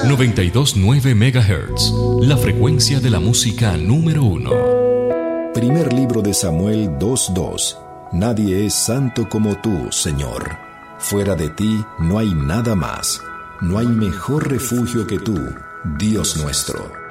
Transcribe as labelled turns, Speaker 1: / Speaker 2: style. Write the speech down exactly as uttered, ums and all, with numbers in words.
Speaker 1: noventa y dos punto nueve megahertz, la frecuencia de la música número uno.
Speaker 2: Primer libro de Samuel dos dos. Nadie es santo como tú, Señor. Fuera de ti no hay nada más. No hay mejor refugio que tú, Dios nuestro.